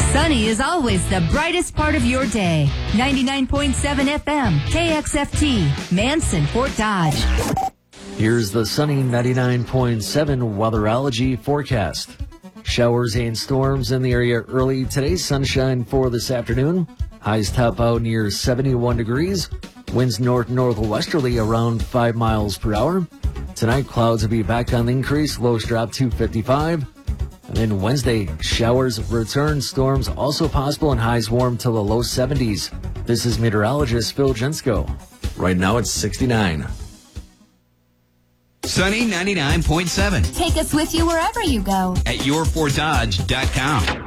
Sunny is always the brightest part of your day. 99.7 FM, KXFT, Manson, Fort Dodge. Here's the sunny 99.7 weatherology forecast. Showers and storms in the area early today. Sunshine for this afternoon. Highs top out near 71 degrees. Winds north-northwesterly around 5 miles per hour. Tonight, clouds will be back on the increase. Lows drop to 55. And then Wednesday, showers return. Storms also possible and highs warm to the low 70s. This is meteorologist Phil Jensko. Right now, it's 69. Sunny 99.7. Take us with you wherever you go at yourfortdodge.com.